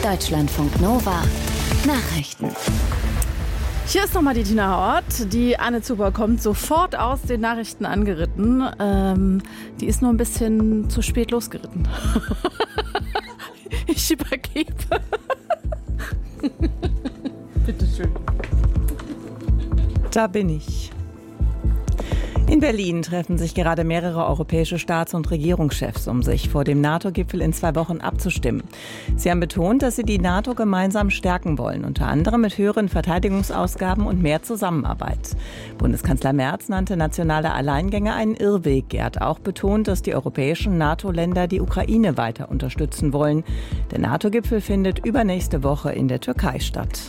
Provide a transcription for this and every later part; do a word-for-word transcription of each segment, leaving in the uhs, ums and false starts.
Deutschlandfunk Nova Nachrichten. Hier ist nochmal die Tina Hort. Die Anne Zuber kommt sofort aus den Nachrichten angeritten. Ähm, die ist nur ein bisschen zu spät losgeritten. Ich übergebe. Bitteschön. Da bin ich. In Berlin treffen sich gerade mehrere europäische Staats- und Regierungschefs, um sich vor dem NATO-Gipfel in zwei Wochen abzustimmen. Sie haben betont, dass sie die NATO gemeinsam stärken wollen, unter anderem mit höheren Verteidigungsausgaben und mehr Zusammenarbeit. Bundeskanzler Merz nannte nationale Alleingänge einen Irrweg. Er hat auch betont, dass die europäischen NATO-Länder die Ukraine weiter unterstützen wollen. Der NATO-Gipfel findet übernächste Woche in der Türkei statt.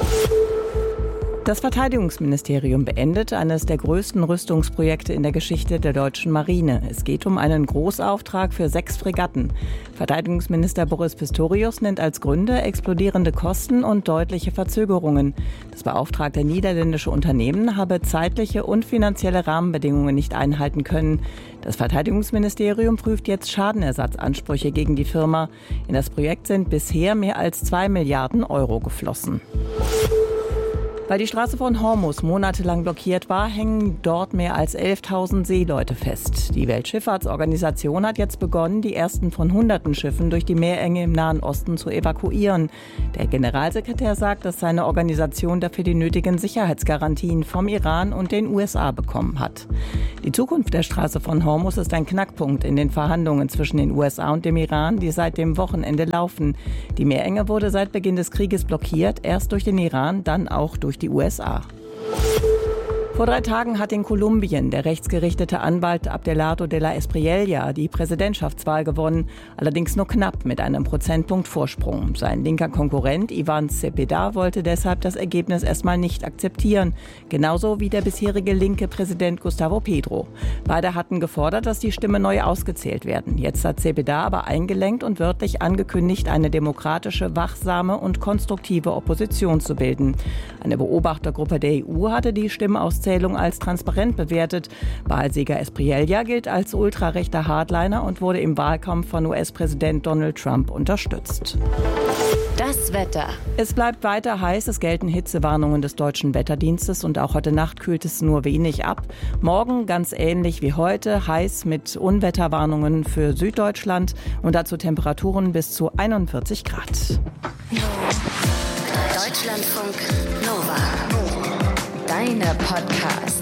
Das Verteidigungsministerium beendet eines der größten Rüstungsprojekte in der Geschichte der deutschen Marine. Es geht um einen Großauftrag für sechs Fregatten. Verteidigungsminister Boris Pistorius nennt als Gründe explodierende Kosten und deutliche Verzögerungen. Das beauftragte niederländische Unternehmen habe zeitliche und finanzielle Rahmenbedingungen nicht einhalten können. Das Verteidigungsministerium prüft jetzt Schadenersatzansprüche gegen die Firma. In das Projekt sind bisher mehr als zwei Milliarden Euro geflossen. Weil die Straße von Hormuz monatelang blockiert war, hängen dort mehr als elftausend Seeleute fest. Die Weltschifffahrtsorganisation hat jetzt begonnen, die ersten von hunderten Schiffen durch die Meerenge im Nahen Osten zu evakuieren. Der Generalsekretär sagt, dass seine Organisation dafür die nötigen Sicherheitsgarantien vom Iran und den U S A bekommen hat. Die Zukunft der Straße von Hormuz ist ein Knackpunkt in den Verhandlungen zwischen den U S A und dem Iran, die seit dem Wochenende laufen. Die Meerenge wurde seit Beginn des Krieges blockiert, erst durch den Iran, dann auch durch die U S A. Vor drei Tagen hat in Kolumbien der rechtsgerichtete Anwalt Abelardo de la Espriella die Präsidentschaftswahl gewonnen, allerdings nur knapp mit einem Prozentpunkt Vorsprung. Sein linker Konkurrent Iván Cepeda wollte deshalb das Ergebnis erstmal nicht akzeptieren, genauso wie der bisherige linke Präsident Gustavo Petro. Beide hatten gefordert, dass die Stimmen neu ausgezählt werden. Jetzt hat Cepeda aber eingelenkt und wörtlich angekündigt, eine demokratische, wachsame und konstruktive Opposition zu bilden. Eine Beobachtergruppe der E U hatte die Stimmenauszählung als transparent bewertet. Wahlsieger Espriella gilt als ultrarechter Hardliner und wurde im Wahlkampf von U S-Präsident Donald Trump unterstützt. Das Wetter. Es bleibt weiter heiß. Es gelten Hitzewarnungen des Deutschen Wetterdienstes und auch heute Nacht kühlt es nur wenig ab. Morgen ganz ähnlich wie heute, heiß mit Unwetterwarnungen für Süddeutschland und dazu Temperaturen bis zu einundvierzig Grad. Deutschlandfunk Nova. Deine Podcasts.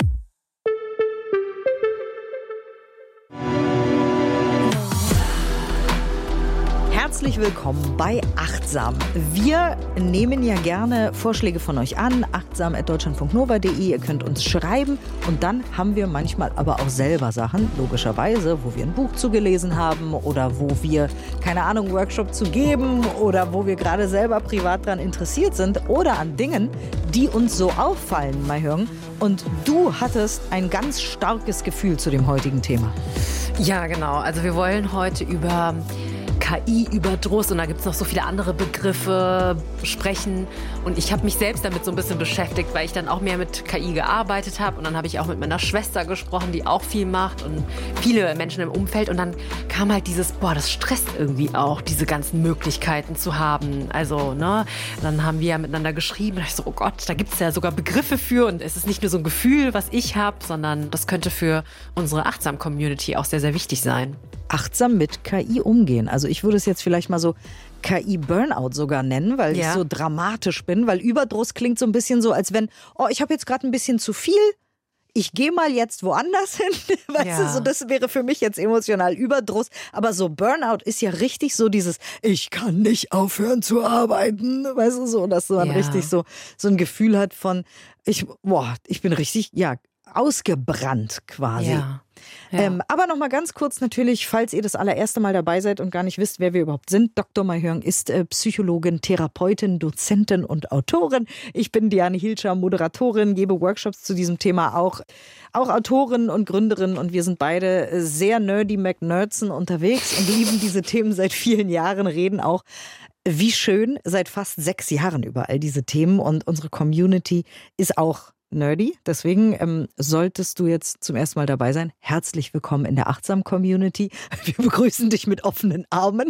Herzlich willkommen bei Achtsam. Wir nehmen ja gerne Vorschläge von euch an, achtsam at deutschlandfunk nova punkt de. Ihr könnt uns schreiben und dann haben wir manchmal aber auch selber Sachen, logischerweise, wo wir ein Buch zugelesen haben oder wo wir, keine Ahnung, Workshop zu geben oder wo wir gerade selber privat dran interessiert sind oder an Dingen, die uns so auffallen, Mayhörn. Und du hattest ein ganz starkes Gefühl zu dem heutigen Thema. Ja, genau. Also wir wollen heute über K I-Überdruss und da gibt es noch so viele andere Begriffe sprechen. Und ich habe mich selbst damit so ein bisschen beschäftigt, weil ich dann auch mehr mit K I gearbeitet habe. Und dann habe ich auch mit meiner Schwester gesprochen, die auch viel macht und viele Menschen im Umfeld. Und dann kam halt dieses, boah, das stresst irgendwie auch, diese ganzen Möglichkeiten zu haben. Also, ne, dann haben wir ja miteinander geschrieben. Und ich so, oh Gott, da gibt es ja sogar Begriffe für. Und es ist nicht nur so ein Gefühl, was ich habe, sondern das könnte für unsere Achtsam-Community auch sehr, sehr wichtig sein. Achtsam mit K I umgehen. Also ich würde es jetzt vielleicht mal so K I-Burnout sogar nennen, weil ja. ich so dramatisch bin, weil Überdruss klingt so ein bisschen so, als wenn, oh, ich habe jetzt gerade ein bisschen zu viel, ich gehe mal jetzt woanders hin. Weißt ja. du, so das wäre für mich jetzt emotional Überdruss. Aber so Burnout ist ja richtig so dieses, ich kann nicht aufhören zu arbeiten. Weißt du, so, dass man ja. richtig so, so ein Gefühl hat von, ich, boah, ich bin richtig, ja, ausgebrannt quasi. Ja. Ja. Ähm, aber noch mal ganz kurz natürlich, falls ihr das allererste Mal dabei seid und gar nicht wisst, wer wir überhaupt sind. Doktor Mayhörn ist äh, Psychologin, Therapeutin, Dozentin und Autorin. Ich bin Diane Hielscher, Moderatorin, gebe Workshops zu diesem Thema auch. Auch Autorin und Gründerin und wir sind beide sehr nerdy McNerdsen unterwegs und lieben diese Themen seit vielen Jahren, reden auch wie schön seit fast sechs Jahren über all diese Themen und unsere Community ist auch nerdy. Deswegen ähm, solltest du jetzt zum ersten Mal dabei sein. Herzlich willkommen in der Achtsam-Community. Wir begrüßen dich mit offenen Armen.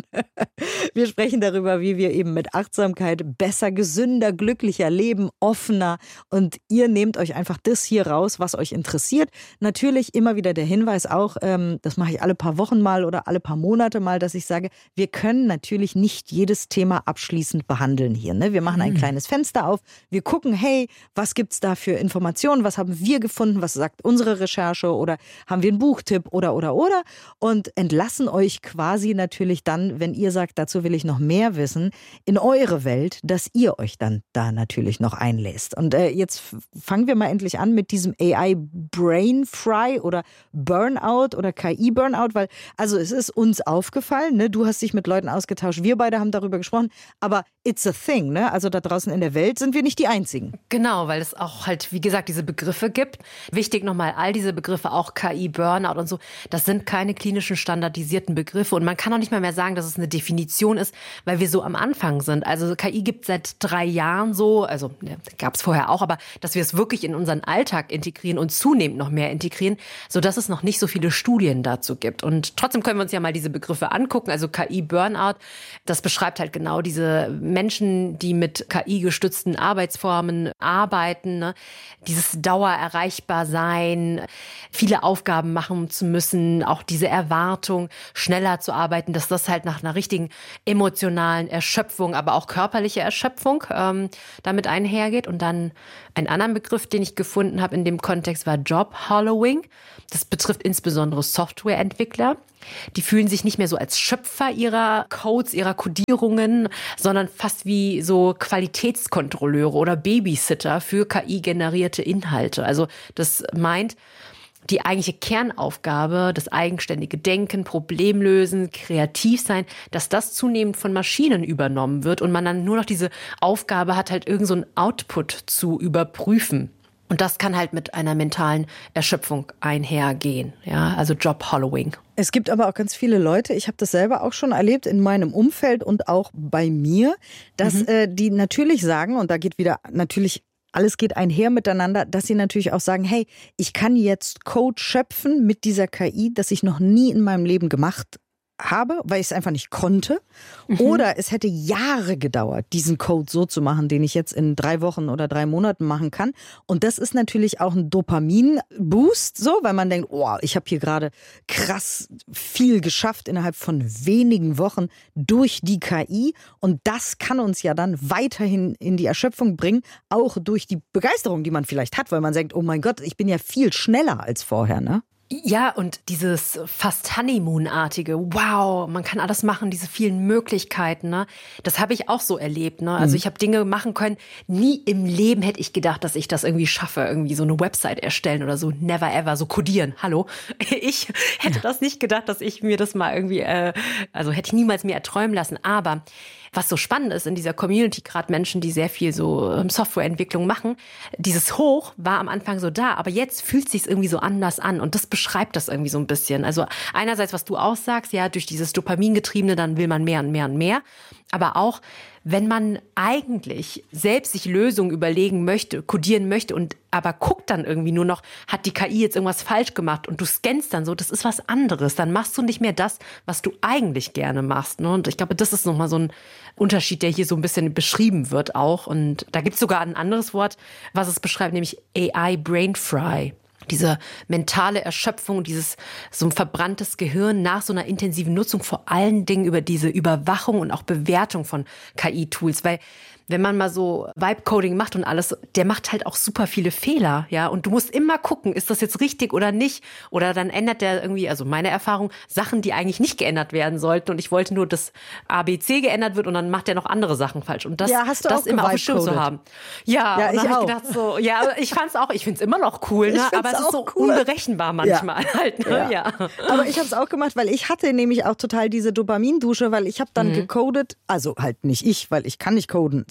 Wir sprechen darüber, wie wir eben mit Achtsamkeit besser, gesünder, glücklicher leben, offener. Und ihr nehmt euch einfach das hier raus, was euch interessiert. Natürlich immer wieder der Hinweis auch, ähm, das mache ich alle paar Wochen mal oder alle paar Monate mal, dass ich sage, wir können natürlich nicht jedes Thema abschließend behandeln hier. Ne? Wir machen ein mhm. kleines Fenster auf. Wir gucken, hey, was gibt's da für Informationen? Was haben wir gefunden? Was sagt unsere Recherche? Oder haben wir einen Buchtipp? Oder, oder, oder? Und entlassen euch quasi natürlich dann, wenn ihr sagt, dazu will ich noch mehr wissen, in eure Welt, dass ihr euch dann da natürlich noch einlässt. Und äh, jetzt fangen wir mal endlich an mit diesem A I Brain Fry oder Burnout oder K I Burnout, weil also es ist uns aufgefallen, ne? Du hast dich mit Leuten ausgetauscht, wir beide haben darüber gesprochen, aber it's a thing, ne? Also da draußen in der Welt sind wir nicht die Einzigen. Genau, weil es auch halt, wie gesagt, diese Begriffe gibt. Wichtig nochmal, all diese Begriffe, auch K I, Burnout und so, das sind keine klinischen standardisierten Begriffe und man kann auch nicht mal mehr sagen, dass es eine Definition ist, weil wir so am Anfang sind. Also K I gibt es seit drei Jahren so, also ja, gab es vorher auch, aber dass wir es wirklich in unseren Alltag integrieren und zunehmend noch mehr integrieren, sodass es noch nicht so viele Studien dazu gibt. Und trotzdem können wir uns ja mal diese Begriffe angucken. Also K I Burnout, das beschreibt halt genau diese Menschen, die mit K I-gestützten Arbeitsformen arbeiten, ne? Dieses Dauererreichbar-Sein, viele Aufgaben machen zu müssen, auch diese Erwartung, schneller zu arbeiten, dass das halt nach einer richtigen emotionalen Erschöpfung, aber auch körperliche Erschöpfung ähm, damit einhergeht. Und dann einen anderen Begriff, den ich gefunden habe in dem Kontext, war Job-Hollowing. Das betrifft insbesondere Softwareentwickler. Die fühlen sich nicht mehr so als Schöpfer ihrer Codes, ihrer Codierungen, sondern fast wie so Qualitätskontrolleure oder Babysitter für K I-generierte Inhalte. Also das meint, die eigentliche Kernaufgabe, das eigenständige Denken, Problemlösen, kreativ sein, dass das zunehmend von Maschinen übernommen wird und man dann nur noch diese Aufgabe hat, halt irgend so einen Output zu überprüfen. Und das kann halt mit einer mentalen Erschöpfung einhergehen, ja, also Job-Hollowing. Es gibt aber auch ganz viele Leute, ich habe das selber auch schon erlebt in meinem Umfeld und auch bei mir, dass mhm. äh, die natürlich sagen, und da geht wieder natürlich alles geht einher miteinander, dass sie natürlich auch sagen, hey, ich kann jetzt Code schöpfen mit dieser K I, das ich noch nie in meinem Leben gemacht habe, weil ich es einfach nicht konnte. Mhm. Oder es hätte Jahre gedauert, diesen Code so zu machen, den ich jetzt in drei Wochen oder drei Monaten machen kann. Und das ist natürlich auch ein Dopamin-Boost, so, weil man denkt, oh, ich habe hier gerade krass viel geschafft innerhalb von wenigen Wochen durch die K I. Und das kann uns ja dann weiterhin in die Erschöpfung bringen, auch durch die Begeisterung, die man vielleicht hat, weil man denkt, oh mein Gott, ich bin ja viel schneller als vorher, ne? Ja, und dieses fast Honeymoon-artige, wow, man kann alles machen, diese vielen Möglichkeiten, ne? Das habe ich auch so erlebt, ne? Also ich habe Dinge machen können, nie im Leben hätte ich gedacht, dass ich das irgendwie schaffe, irgendwie so eine Website erstellen oder so, never ever, so codieren, hallo? Ich hätte das nicht gedacht, dass ich mir das mal irgendwie, äh, also hätte ich niemals mir erträumen lassen, aber was so spannend ist in dieser Community, gerade Menschen, die sehr viel so Softwareentwicklung machen, dieses Hoch war am Anfang so da, aber jetzt fühlt es sich irgendwie so anders an und das beschreibt das irgendwie so ein bisschen. Also einerseits, was du auch sagst, ja, durch dieses Dopamingetriebene, dann will man mehr und mehr und mehr, aber auch, wenn man eigentlich selbst sich Lösungen überlegen möchte, codieren möchte und aber guckt dann irgendwie nur noch, hat die K I jetzt irgendwas falsch gemacht und du scannst dann so, das ist was anderes. Dann machst du nicht mehr das, was du eigentlich gerne machst. Ne? Und ich glaube, das ist nochmal so ein Unterschied, der hier so ein bisschen beschrieben wird auch. Und da gibt es sogar ein anderes Wort, was es beschreibt, nämlich A I Brain Fry. Diese mentale Erschöpfung, dieses so ein verbranntes Gehirn nach so einer intensiven Nutzung, vor allen Dingen über diese Überwachung und auch Bewertung von K I-Tools, weil wenn man mal so Vibe-Coding macht und alles, der macht halt auch super viele Fehler, ja. Und du musst immer gucken, ist das jetzt richtig oder nicht? Oder dann ändert der irgendwie, also meine Erfahrung, Sachen, die eigentlich nicht geändert werden sollten. Und ich wollte nur, dass A B C geändert wird und dann macht der noch andere Sachen falsch. Und das, ja, hast du das auch immer auf dem Schirm zu haben. Ja, ja, und dann ich habe auch. ich gedacht so, ja, ich fand's auch, ich find's immer noch cool, ne? Aber es ist so cool. unberechenbar manchmal ja. halt, ne? Ja. Ja. Aber ich habe es auch gemacht, weil ich hatte nämlich auch total diese Dopamindusche, weil ich habe dann mhm. gecodet, also halt nicht ich, weil ich kann nicht coden,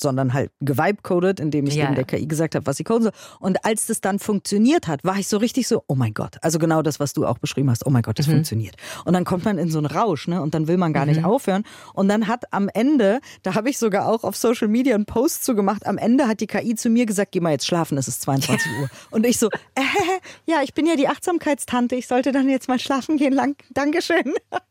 sondern halt gewibecoded, indem ich Ja. eben der K I gesagt habe, was sie coden soll. Und als das dann funktioniert hat, war ich so richtig so, oh mein Gott. Also genau das, was du auch beschrieben hast. Oh mein Gott, das mhm. funktioniert. Und dann kommt man in so einen Rausch, ne? Und dann will man gar mhm. nicht aufhören. Und dann hat am Ende, da habe ich sogar auch auf Social Media einen Post zu gemacht, am Ende hat die K I zu mir gesagt, geh mal jetzt schlafen, es ist zweiundzwanzig Uhr. Und ich so, äh, ja, ich bin ja die Achtsamkeitstante, ich sollte dann jetzt mal schlafen gehen. Lang, Dankeschön.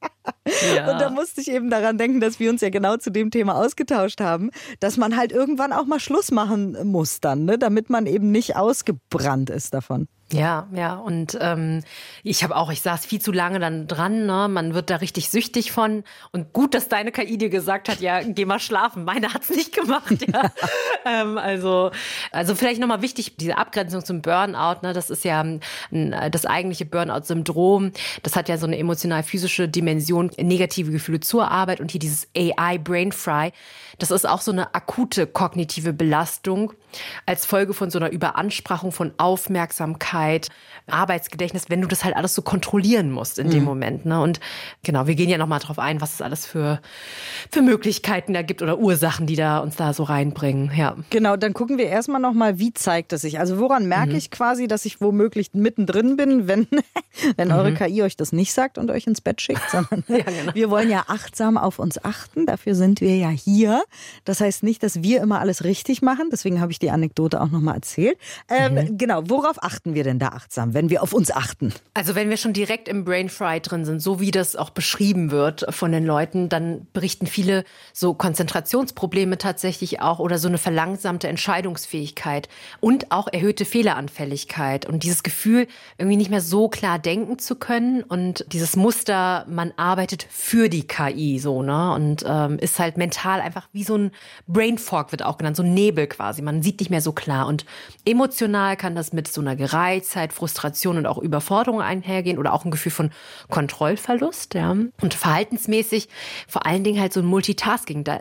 Ja. Und da musste ich eben daran denken, dass wir uns ja genau zu dem Thema ausgetauscht haben, dass man halt irgendwann auch mal Schluss machen muss dann, ne? Damit man eben nicht ausgebrannt ist davon. Ja, ja, und ähm, ich habe auch, ich saß viel zu lange dann dran, ne? Man wird da richtig süchtig von. Und gut, dass deine K I dir gesagt hat, ja, geh mal schlafen. Meine hat's nicht gemacht, ja. ähm, also, also vielleicht nochmal wichtig, diese Abgrenzung zum Burnout, ne? Das ist ja ein, das eigentliche Burnout-Syndrom. Das hat ja so eine emotional-physische Dimension, negative Gefühle zur Arbeit und hier dieses A I Brain Fry. Das ist auch so eine akute kognitive Belastung als Folge von so einer Überansprachung von Aufmerksamkeit, Arbeitsgedächtnis, wenn du das halt alles so kontrollieren musst in dem mhm. Moment. Ne? Und genau, wir gehen ja nochmal drauf ein, was es alles für, für Möglichkeiten da gibt oder Ursachen, die da uns da so reinbringen. Ja. Genau, dann gucken wir erstmal nochmal, wie zeigt es sich? Also woran merke mhm. ich quasi, dass ich womöglich mittendrin bin, wenn, wenn mhm. eure K I euch das nicht sagt und euch ins Bett schickt, sondern ja, genau. wir wollen ja achtsam auf uns achten, dafür sind wir ja hier. Das heißt nicht, dass wir immer alles richtig machen, deswegen habe ich die Anekdote auch nochmal erzählt. Ähm, mhm. Genau, worauf achten wir denn da achtsam, wenn wir auf uns achten? Also wenn wir schon direkt im Brain Fry drin sind, so wie das auch beschrieben wird von den Leuten, dann berichten viele so Konzentrationsprobleme tatsächlich auch oder so eine verlangsamte Entscheidungsfähigkeit und auch erhöhte Fehleranfälligkeit und dieses Gefühl, irgendwie nicht mehr so klar denken zu können und dieses Muster, man arbeitet für die K I so, ne? Und ähm, ist halt mental einfach wie so ein Brain Fog wird auch genannt, so ein Nebel quasi. Man sieht nicht mehr so klar. Und emotional kann das mit so einer Gereiztheit, Frustration und auch Überforderung einhergehen oder auch ein Gefühl von Kontrollverlust. Ja. Und verhaltensmäßig vor allen Dingen halt so ein Multitasking. Da